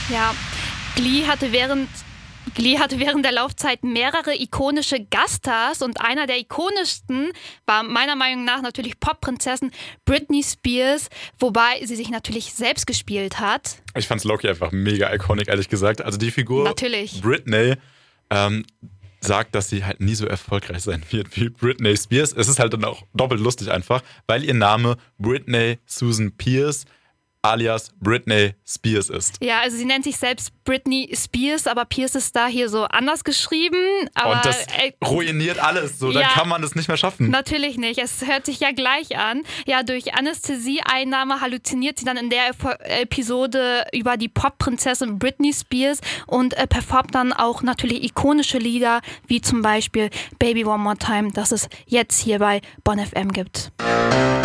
Ja, Glee hatte während der Laufzeit mehrere ikonische Gaststars und einer der ikonischsten war meiner Meinung nach natürlich Popprinzessin Britney Spears, wobei sie sich natürlich selbst gespielt hat. Ich fand's Loki einfach mega iconic, ehrlich gesagt. Also die Figur Natürlich. Britney sagt, dass sie halt nie so erfolgreich sein wird wie Britney Spears. Es ist halt dann auch doppelt lustig einfach, weil ihr Name Britney Susan Spears alias Britney Spears ist. Ja, also sie nennt sich selbst Britney Spears, aber Pierce ist da hier so anders geschrieben. Aber, und das ruiniert alles, so, dann kann man es nicht mehr schaffen. Natürlich nicht, es hört sich ja gleich an. Ja, durch Anästhesieeinnahme halluziniert sie dann in der Episode über die Pop-Prinzessin Britney Spears und performt dann auch natürlich ikonische Lieder, wie zum Beispiel Baby One More Time, das es jetzt hier bei Bonn FM gibt.